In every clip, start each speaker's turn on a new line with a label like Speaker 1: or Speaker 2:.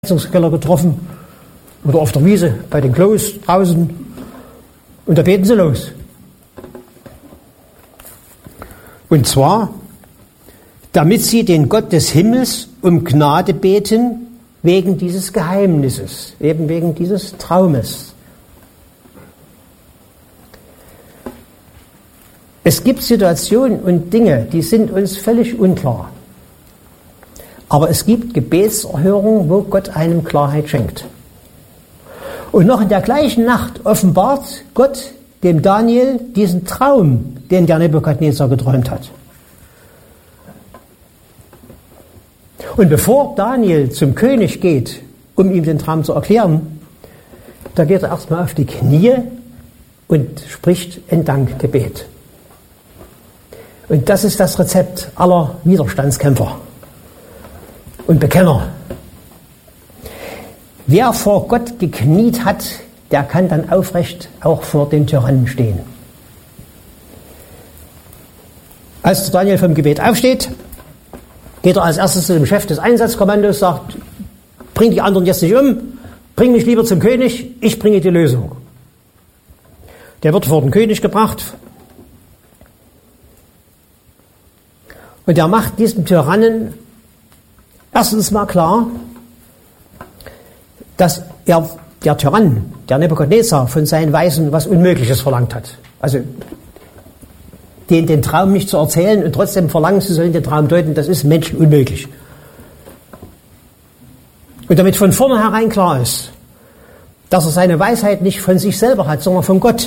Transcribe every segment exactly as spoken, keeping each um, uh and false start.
Speaker 1: Heizungskeller getroffen oder auf der Wiese bei den Klos draußen und da beten sie los. Und zwar, damit sie den Gott des Himmels um Gnade beten wegen dieses Geheimnisses, eben wegen dieses Traumes. Es gibt Situationen und Dinge, die sind uns völlig unklar. Aber es gibt Gebetserhörungen, wo Gott einem Klarheit schenkt. Und noch in der gleichen Nacht offenbart Gott dem Daniel diesen Traum, den der Nebukadnezar geträumt hat. Und bevor Daniel zum König geht, um ihm den Traum zu erklären, da geht er erstmal auf die Knie und spricht ein Dankgebet. Und das ist das Rezept aller Widerstandskämpfer und Bekenner. Wer vor Gott gekniet hat, der kann dann aufrecht auch vor den Tyrannen stehen. Als der Daniel vom Gebet aufsteht, geht er als erstes zu dem Chef des Einsatzkommandos, sagt, bring die anderen jetzt nicht um, bring mich lieber zum König, ich bringe die Lösung. Der wird vor den König gebracht und er macht diesem Tyrannen erstens mal klar, dass er, der Tyrann, der Nebukadnezar, von seinen Weisen was Unmögliches verlangt hat. Also den, den Traum nicht zu erzählen und trotzdem verlangen, sie sollen den Traum deuten, das ist Menschen unmöglich. Und damit von vornherein klar ist, dass er seine Weisheit nicht von sich selber hat, sondern von Gott.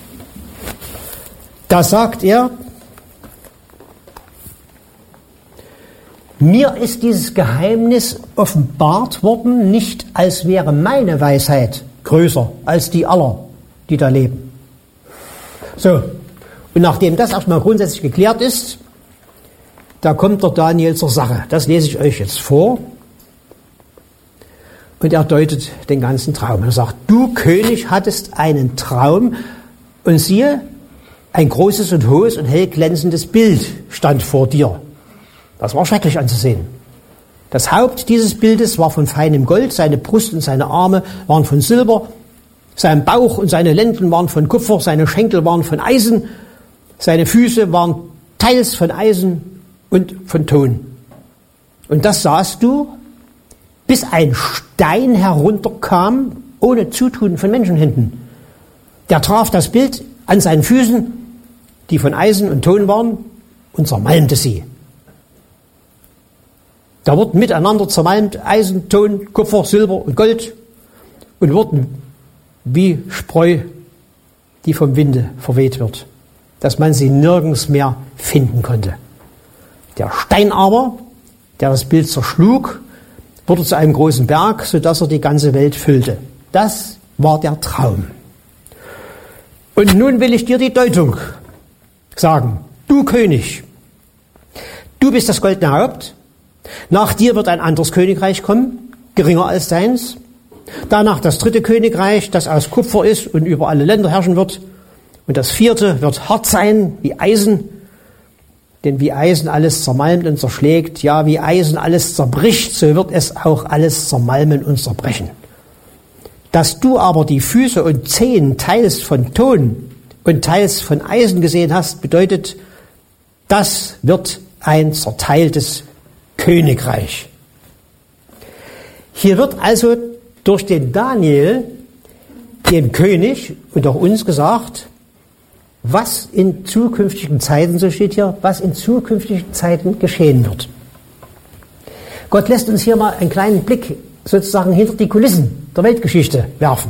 Speaker 1: Da sagt er, mir ist dieses Geheimnis offenbart worden, nicht als wäre meine Weisheit größer als die aller, die da leben. So, und nachdem das erstmal grundsätzlich geklärt ist, da kommt der Daniel zur Sache. Das lese ich euch jetzt vor. Und er deutet den ganzen Traum. Er sagt, du König hattest einen Traum und siehe, ein großes und hohes und hell glänzendes Bild stand vor dir. Das war schrecklich anzusehen. Das Haupt dieses Bildes war von feinem Gold, seine Brust und seine Arme waren von Silber, sein Bauch und seine Lenden waren von Kupfer, seine Schenkel waren von Eisen, seine Füße waren teils von Eisen und von Ton. Und das sahst du, bis ein Stein herunterkam, ohne Zutun von Menschenhänden. Der traf das Bild an seinen Füßen, die von Eisen und Ton waren, und zermalmte sie. Da wurden miteinander zermalmt Eisen, Ton, Kupfer, Silber und Gold und wurden wie Spreu, die vom Winde verweht wird, dass man sie nirgends mehr finden konnte. Der Stein aber, der das Bild zerschlug, wurde zu einem großen Berg, sodass er die ganze Welt füllte. Das war der Traum. Und nun will ich dir die Deutung sagen. Du König, du bist das goldene Haupt. Nach dir wird ein anderes Königreich kommen, geringer als deins. Danach das dritte Königreich, das aus Kupfer ist und über alle Länder herrschen wird. Und das vierte wird hart sein wie Eisen, denn wie Eisen alles zermalmt und zerschlägt, ja, wie Eisen alles zerbricht, so wird es auch alles zermalmen und zerbrechen. Dass du aber die Füße und Zehen teils von Ton und teils von Eisen gesehen hast, bedeutet, das wird ein zerteiltes Königreich. Hier wird also durch den Daniel, dem König und auch uns gesagt, was in zukünftigen Zeiten, so steht hier, was in zukünftigen Zeiten geschehen wird. Gott lässt uns hier mal einen kleinen Blick sozusagen hinter die Kulissen der Weltgeschichte werfen.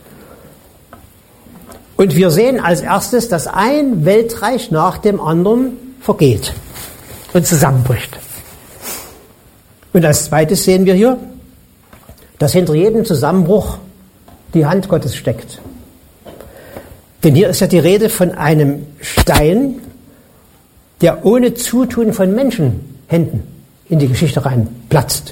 Speaker 1: Und wir sehen als erstes, dass ein Weltreich nach dem anderen vergeht und zusammenbricht. Und als zweites sehen wir hier, dass hinter jedem Zusammenbruch die Hand Gottes steckt. Denn hier ist ja die Rede von einem Stein, der ohne Zutun von Menschenhänden in die Geschichte reinplatzt.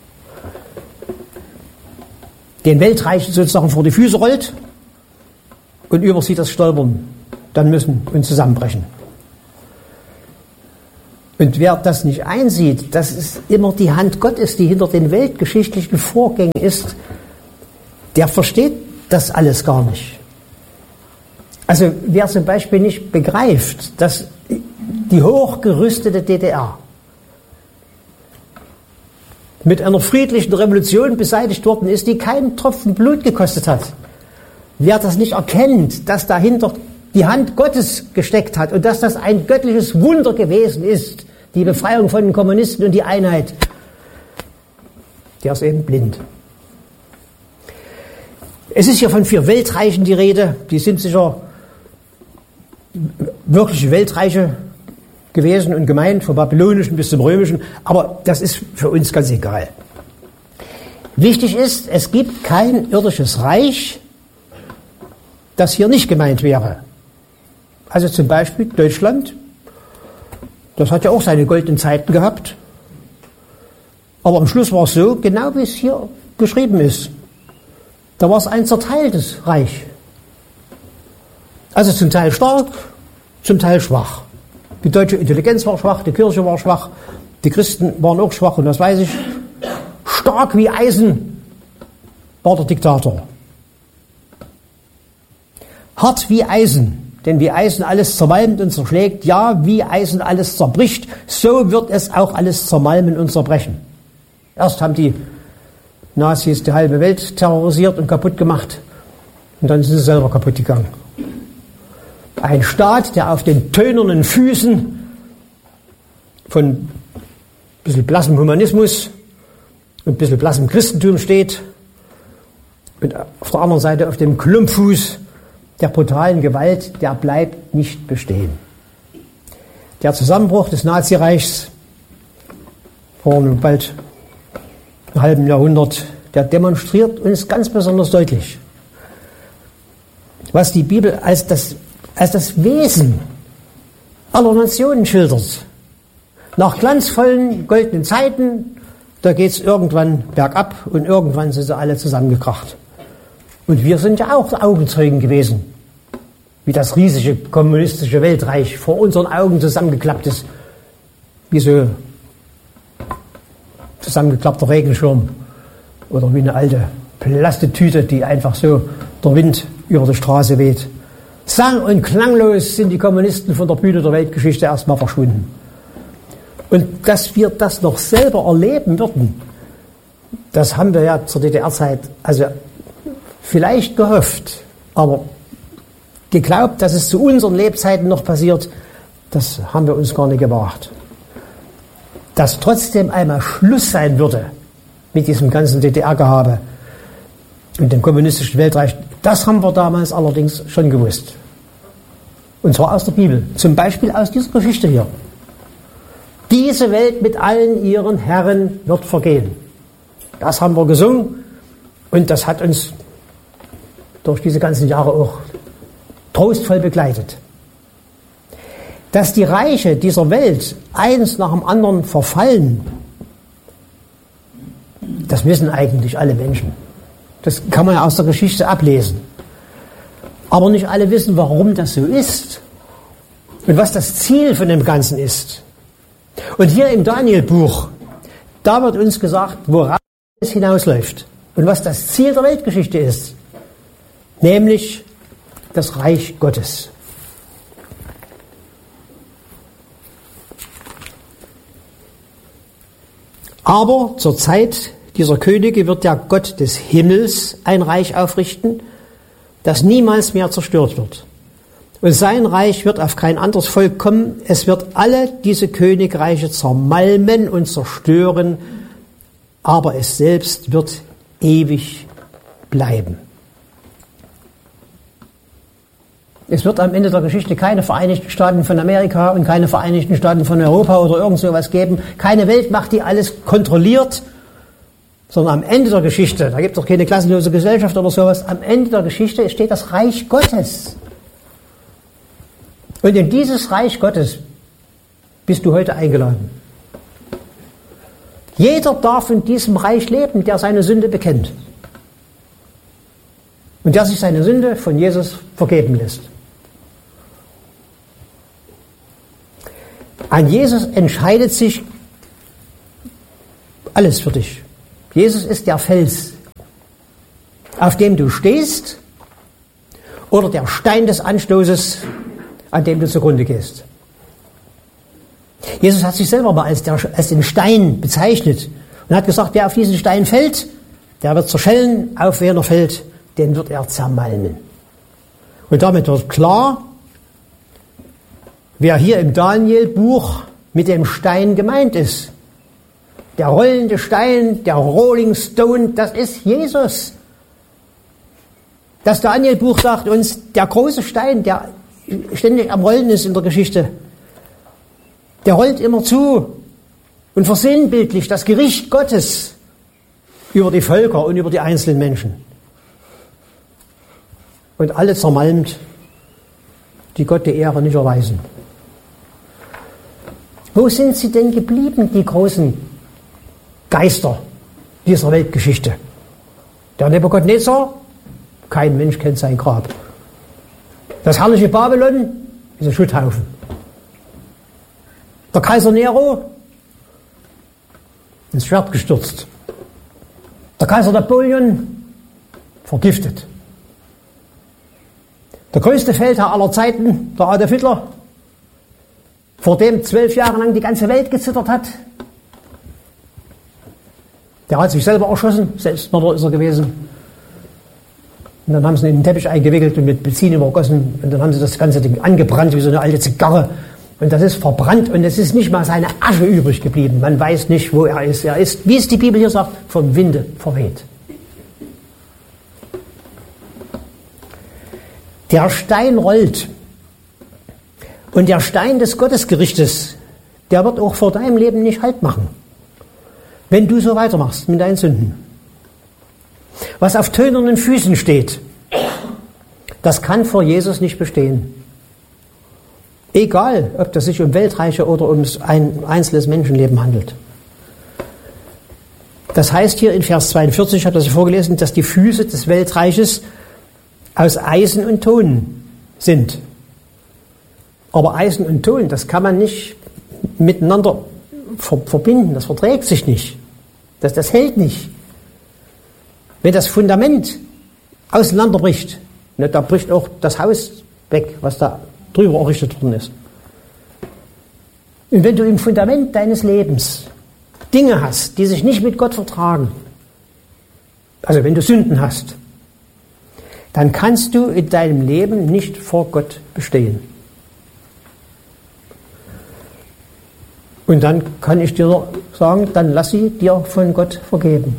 Speaker 1: Den Weltreichen sozusagen vor die Füße rollt und über sie das Stolpern dann müssen und zusammenbrechen. Und wer das nicht einsieht, dass es immer die Hand Gottes, die hinter den weltgeschichtlichen Vorgängen ist, der versteht das alles gar nicht. Also wer zum Beispiel nicht begreift, dass die hochgerüstete D D R mit einer friedlichen Revolution beseitigt worden ist, die keinen Tropfen Blut gekostet hat. Wer das nicht erkennt, dass dahinter die Hand Gottes gesteckt hat und dass das ein göttliches Wunder gewesen ist, die Befreiung von den Kommunisten und die Einheit, der ist eben blind. Es ist ja von vier Weltreichen die Rede, die sind sicher wirkliche Weltreiche gewesen und gemeint, vom babylonischen bis zum römischen, aber das ist für uns ganz egal. Wichtig ist, es gibt kein irdisches Reich, das hier nicht gemeint wäre. Also zum Beispiel Deutschland, das hat ja auch seine goldenen Zeiten gehabt, aber am Schluss war es so, genau wie es hier geschrieben ist, da war es ein zerteiltes Reich. Also zum Teil stark, zum Teil schwach. Die deutsche Intelligenz war schwach, die Kirche war schwach, die Christen waren auch schwach und das weiß ich. Stark wie Eisen war der Diktator. Hart wie Eisen, denn wie Eisen alles zermalmt und zerschlägt, ja, wie Eisen alles zerbricht, so wird es auch alles zermalmen und zerbrechen. Erst haben die Nazis die halbe Welt terrorisiert und kaputt gemacht und dann sind sie selber kaputt gegangen. Ein Staat, der auf den tönernen Füßen von ein bisschen blassem Humanismus und ein bisschen blassem Christentum steht und auf der anderen Seite auf dem Klumpfuß der brutalen Gewalt, der bleibt nicht bestehen. Der Zusammenbruch des Nazireichs vor nun bald einem halben Jahrhundert, der demonstriert uns ganz besonders deutlich, was die Bibel als das als das Wesen aller Nationen schildert. Nach glanzvollen goldenen Zeiten, da geht es irgendwann bergab und irgendwann sind sie alle zusammengekracht. Und wir sind ja auch Augenzeugen gewesen, wie das riesige kommunistische Weltreich vor unseren Augen zusammengeklappt ist, wie so zusammengeklappter Regenschirm oder wie eine alte Plastetüte, die einfach so der Wind über die Straße weht. Sang- und klanglos sind die Kommunisten von der Bühne der Weltgeschichte erstmal verschwunden. Und dass wir das noch selber erleben würden, das haben wir ja zur D D R-Zeit also vielleicht gehofft, aber geglaubt, dass es zu unseren Lebzeiten noch passiert, das haben wir uns gar nicht gewagt. Dass trotzdem einmal Schluss sein würde mit diesem ganzen D D R-Gehabe und dem kommunistischen Weltreich, das haben wir damals allerdings schon gewusst. Und zwar aus der Bibel. Zum Beispiel aus dieser Geschichte hier. Diese Welt mit allen ihren Herren wird vergehen. Das haben wir gesungen und das hat uns durch diese ganzen Jahre auch trostvoll begleitet. Dass die Reiche dieser Welt eins nach dem anderen verfallen, das wissen eigentlich alle Menschen. Das kann man ja aus der Geschichte ablesen. Aber nicht alle wissen, warum das so ist und was das Ziel von dem Ganzen ist. Und hier im Daniel-Buch, da wird uns gesagt, worauf es hinausläuft und was das Ziel der Weltgeschichte ist, nämlich das Reich Gottes. Aber zur Zeit dieser Könige wird der Gott des Himmels ein Reich aufrichten, das niemals mehr zerstört wird. Und sein Reich wird auf kein anderes Volk kommen. Es wird alle diese Königreiche zermalmen und zerstören, aber es selbst wird ewig bleiben. Es wird am Ende der Geschichte keine Vereinigten Staaten von Amerika und keine Vereinigten Staaten von Europa oder irgend sowas geben. Keine Weltmacht, die alles kontrolliert, sondern am Ende der Geschichte, da gibt es auch keine klassenlose Gesellschaft oder sowas, am Ende der Geschichte steht das Reich Gottes. Und in dieses Reich Gottes bist du heute eingeladen. Jeder darf in diesem Reich leben, der seine Sünde bekennt. Und der sich seine Sünde von Jesus vergeben lässt. An Jesus entscheidet sich alles für dich. Jesus ist der Fels, auf dem du stehst, oder der Stein des Anstoßes, an dem du zugrunde gehst. Jesus hat sich selber mal als, der, als den Stein bezeichnet und hat gesagt, wer auf diesen Stein fällt, der wird zerschellen, auf wen er fällt, den wird er zermalmen. Und damit wird klar, wer hier im Daniel-Buch mit dem Stein gemeint ist. Der rollende Stein, der Rolling Stone, das ist Jesus. Das Daniel-Buch sagt uns, der große Stein, der ständig am Rollen ist in der Geschichte, der rollt immer zu und versinnbildlicht das Gericht Gottes über die Völker und über die einzelnen Menschen. Und alle zermalmt, die Gott die Ehre nicht erweisen. Wo sind sie denn geblieben, die großen Geister dieser Weltgeschichte? Der Nebukadnezar, kein Mensch kennt sein Grab. Das herrliche Babylon ist ein Schutthaufen. Der Kaiser Nero ins Schwert gestürzt. Der Kaiser Napoleon vergiftet. Der größte Feldherr aller Zeiten, der Adolf Hitler, vor dem zwölf Jahre lang die ganze Welt gezittert hat, der hat sich selber erschossen, Selbstmörder ist er gewesen. Und dann haben sie ihn in den Teppich eingewickelt und mit Benzin übergossen und dann haben sie das ganze Ding angebrannt wie so eine alte Zigarre. Und das ist verbrannt und es ist nicht mal seine Asche übrig geblieben. Man weiß nicht, wo er ist. Er ist, wie es die Bibel hier sagt, vom Winde verweht. Der Stein rollt. Und der Stein des Gottesgerichtes, der wird auch vor deinem Leben nicht Halt machen, wenn du so weitermachst mit deinen Sünden. Was auf tönernen Füßen steht, das kann vor Jesus nicht bestehen. Egal, ob das sich um Weltreiche oder um ein einzelnes Menschenleben handelt. Das heißt hier in Vers zweiundvierzig, ich habe das vorgelesen, dass die Füße des Weltreiches aus Eisen und Ton sind. Aber Eisen und Ton, das kann man nicht miteinander ver- verbinden, das verträgt sich nicht. Das, das hält nicht. Wenn das Fundament auseinanderbricht, ne, da bricht auch das Haus weg, was da drüber errichtet worden ist. Und wenn du im Fundament deines Lebens Dinge hast, die sich nicht mit Gott vertragen, also wenn du Sünden hast, dann kannst du in deinem Leben nicht vor Gott bestehen. Und dann kann ich dir sagen, dann lass sie dir von Gott vergeben.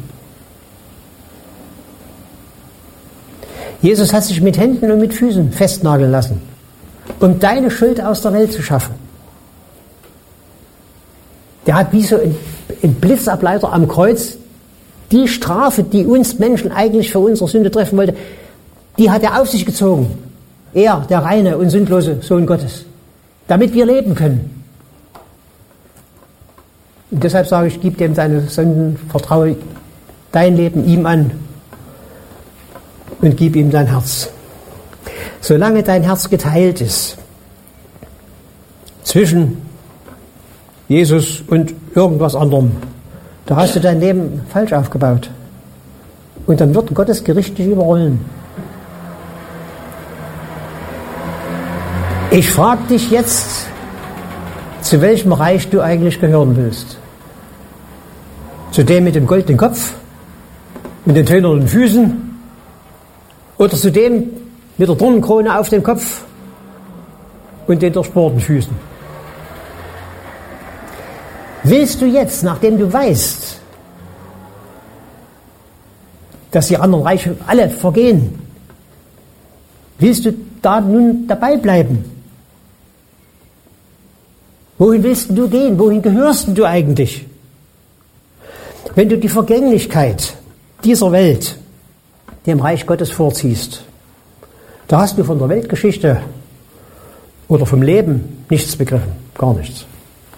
Speaker 1: Jesus hat sich mit Händen und mit Füßen festnageln lassen, um deine Schuld aus der Welt zu schaffen. Der hat wie so ein, ein Blitzableiter am Kreuz die Strafe, die uns Menschen eigentlich für unsere Sünde treffen wollte, die hat er auf sich gezogen. Er, der reine und sündlose Sohn Gottes, damit wir leben können. Und deshalb sage ich, gib dem deine Sünden, vertraue dein Leben ihm an und gib ihm dein Herz. Solange dein Herz geteilt ist zwischen Jesus und irgendwas anderem, da hast du dein Leben falsch aufgebaut. Und dann wird Gottes Gericht dich überrollen. Ich frage dich jetzt, zu welchem Reich du eigentlich gehören willst. Zu dem mit dem goldenen Kopf, mit den tönernen Füßen, oder zu dem mit der Dornenkrone auf dem Kopf und den durchbohrten Füßen. Willst du jetzt, nachdem du weißt, dass die anderen Reiche alle vergehen, willst du da nun dabei bleiben? Wohin willst du gehen? Wohin gehörst du eigentlich? Wenn du die Vergänglichkeit dieser Welt dem Reich Gottes vorziehst, da hast du von der Weltgeschichte oder vom Leben nichts begriffen, gar nichts.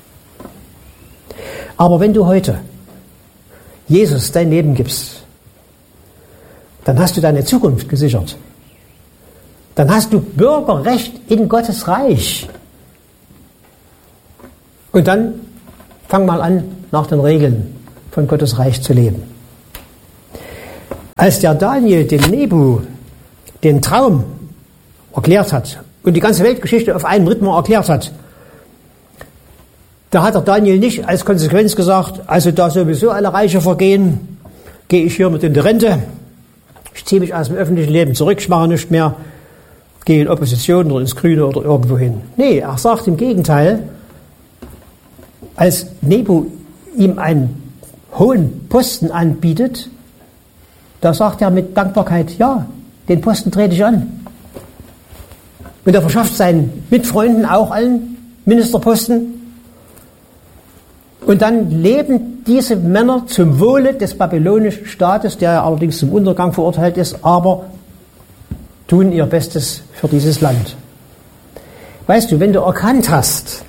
Speaker 1: Aber wenn du heute Jesus dein Leben gibst, dann hast du deine Zukunft gesichert. Dann hast du Bürgerrecht in Gottes Reich. Und dann fang mal an, nach den Regeln von Gottes Reich zu leben. Als der Daniel dem Nebu den Traum erklärt hat und die ganze Weltgeschichte auf einen Rhythmus erklärt hat, da hat der Daniel nicht als Konsequenz gesagt, also da sowieso alle Reiche vergehen, gehe ich hier mit in die Rente, ich ziehe mich aus dem öffentlichen Leben zurück, ich mache nichts mehr, gehe in Opposition oder ins Grüne oder irgendwo hin. Nee, er sagt im Gegenteil, als Nebu ihm einen hohen Posten anbietet, da sagt er mit Dankbarkeit, ja, den Posten trete ich an. Und er verschafft seinen Mitfreunden auch allen Ministerposten. Und dann leben diese Männer zum Wohle des babylonischen Staates, der ja allerdings zum Untergang verurteilt ist, aber tun ihr Bestes für dieses Land. Weißt du, wenn du erkannt hast,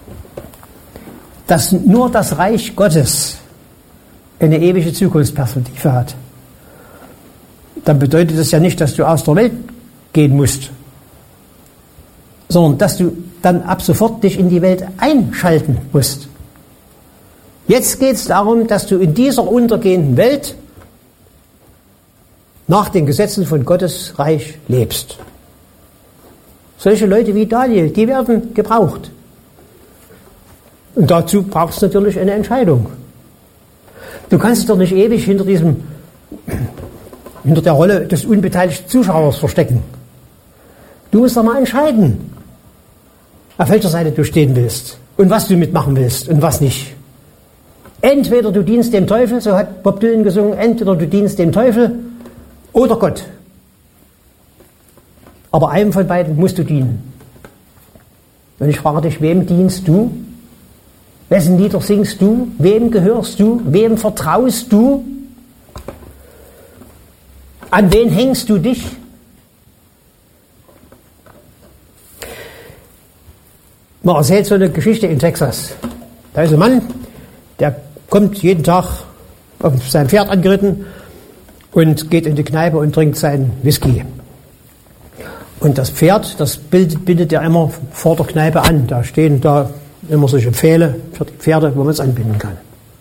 Speaker 1: dass nur das Reich Gottes eine ewige Zukunftsperspektive hat, dann bedeutet das ja nicht, dass du aus der Welt gehen musst, sondern dass du dann ab sofort dich in die Welt einschalten musst. Jetzt geht es darum, dass du in dieser untergehenden Welt nach den Gesetzen von Gottes Reich lebst. Solche Leute wie Daniel, die werden gebraucht. Und dazu braucht es natürlich eine Entscheidung. Du kannst dich doch nicht ewig hinter diesem, hinter der Rolle des unbeteiligten Zuschauers verstecken. Du musst doch mal entscheiden, auf welcher Seite du stehen willst und was du mitmachen willst und was nicht. Entweder du dienst dem Teufel, so hat Bob Dylan gesungen, entweder du dienst dem Teufel oder Gott. Aber einem von beiden musst du dienen. Und ich frage dich, wem dienst du? Wessen Lieder singst du? Wem gehörst du? Wem vertraust du? An wen hängst du dich? Man erzählt so eine Geschichte in Texas. Da ist ein Mann, der kommt jeden Tag auf sein Pferd angeritten und geht in die Kneipe und trinkt seinen Whisky. Und das Pferd, das bildet, bindet er immer vor der Kneipe an. Da stehen da immer solche Pfähle für die Pferde, wo man es anbinden kann.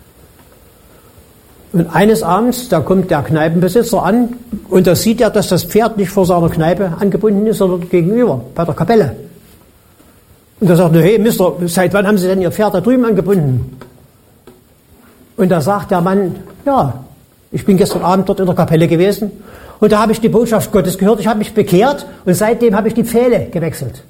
Speaker 1: Und eines Abends, da kommt der Kneipenbesitzer an und da sieht er, dass das Pferd nicht vor seiner Kneipe angebunden ist, sondern gegenüber, bei der Kapelle. Und da sagt er, hey Mister, seit wann haben Sie denn Ihr Pferd da drüben angebunden? Und da sagt der Mann, ja, ich bin gestern Abend dort in der Kapelle gewesen und da habe ich die Botschaft Gottes gehört, ich habe mich bekehrt und seitdem habe ich die Pfähle gewechselt.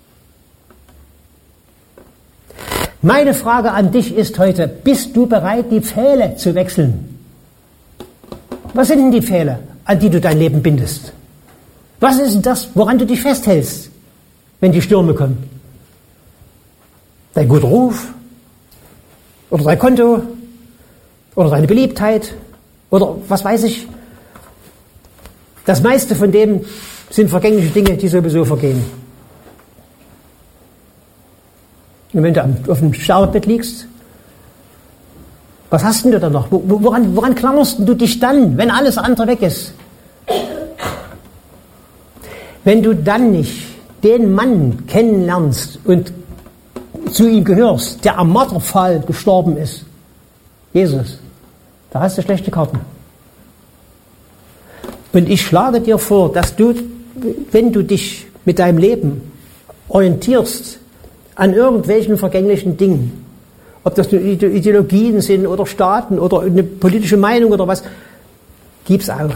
Speaker 1: Meine Frage an dich ist heute, bist du bereit, die Pfähle zu wechseln? Was sind denn die Pfähle, an die du dein Leben bindest? Was ist denn das, woran du dich festhältst, wenn die Stürme kommen? Dein guter Ruf? Oder dein Konto? Oder deine Beliebtheit? Oder was weiß ich? Das meiste von dem sind vergängliche Dinge, die sowieso vergehen. Und wenn du auf dem Sterbebett liegst, was hast denn du dann noch? Woran, woran klammerst du dich dann, wenn alles andere weg ist? Wenn du dann nicht den Mann kennenlernst und zu ihm gehörst, der am Marterpfahl gestorben ist, Jesus, da hast du schlechte Karten. Und ich schlage dir vor, dass du, wenn du dich mit deinem Leben orientierst an irgendwelchen vergänglichen Dingen, ob das nur Ideologien sind oder Staaten oder eine politische Meinung oder was, gib's auf.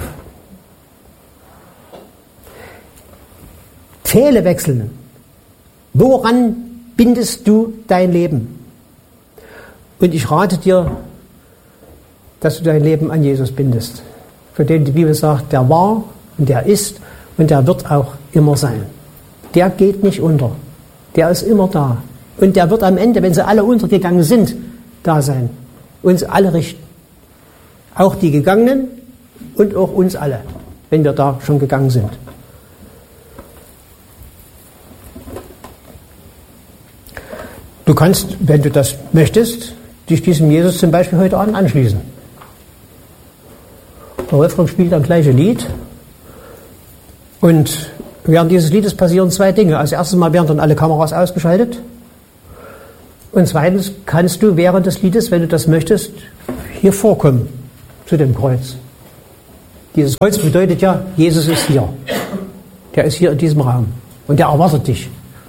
Speaker 1: Pfähle wechseln. Woran bindest du dein Leben? Und ich rate dir, dass du dein Leben an Jesus bindest. Für den die Bibel sagt, der war und der ist und der wird auch immer sein. Der geht nicht unter. Der ist immer da. Und der wird am Ende, wenn sie alle untergegangen sind, da sein. Uns alle richten. Auch die Gegangenen und auch uns alle, wenn wir da schon gegangen sind. Du kannst, wenn du das möchtest, dich diesem Jesus zum Beispiel heute Abend anschließen. Der Wolfram spielt dann gleich ein Lied und während dieses Liedes passieren zwei Dinge. Als erstes Mal werden dann alle Kameras ausgeschaltet Und zweitens kannst du während des Liedes, wenn du das möchtest, hier vorkommen zu dem Kreuz. Dieses Kreuz bedeutet ja, Jesus ist hier. Der ist hier in diesem Raum und der erwartet dich.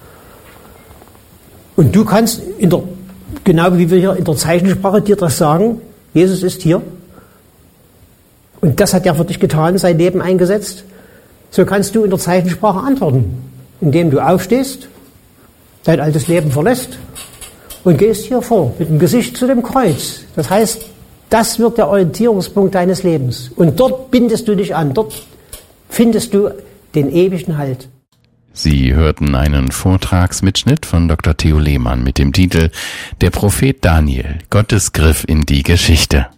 Speaker 1: Und du kannst, in der, genau wie wir hier in der Zeichensprache dir das sagen, Jesus ist hier. Und das hat er für dich getan, sein Leben eingesetzt. So kannst du in der Zeichensprache antworten, indem du aufstehst, dein altes Leben verlässt und gehst hier vor, mit dem Gesicht zu dem Kreuz. Das heißt, das wird der Orientierungspunkt deines Lebens. Und dort bindest du dich an, dort findest du den ewigen Halt.
Speaker 2: Sie hörten einen Vortragsmitschnitt von Doktor Theo Lehmann mit dem Titel »Der Prophet Daniel, Gottes Griff in die Geschichte«.